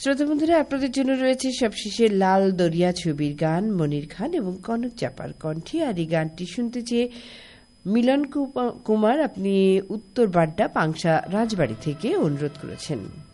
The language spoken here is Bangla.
শ্রোতা বন্ধুরা, আপনাদের জন্য রয়েছে সবশেষে লাল দরিয়া ছবির গান, মনির খান এবং কনক চাপার কণ্ঠে। আর এই গানটি শুনতে চেয়ে মিলন কুমার আপনি উত্তর বাড্ডা পাংশা রাজবাড়ি থেকে অনুরোধ করেছেন।